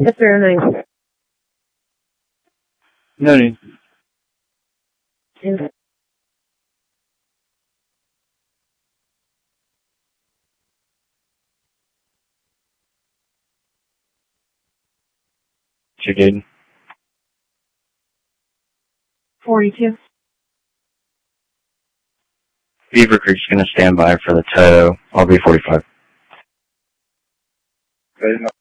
Yes, sir. 9. No need. You did. 42. Beaver Creek's going to stand by for the tow. I'll be 45.